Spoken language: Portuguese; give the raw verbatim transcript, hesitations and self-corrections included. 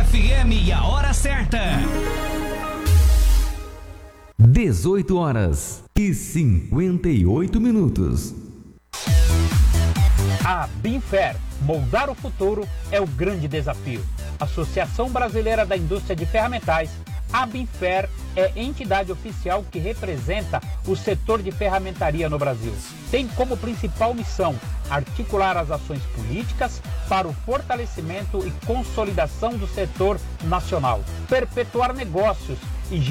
F M e a hora certa. dezoito horas e cinquenta e oito minutos. A Binfer, moldar o futuro é o grande desafio. Associação Brasileira da Indústria de Ferramentais, a Binfer é entidade oficial que representa o setor de ferramentaria no Brasil. Tem como principal missão articular as ações políticas para o fortalecimento e consolidação do setor nacional, perpetuar negócios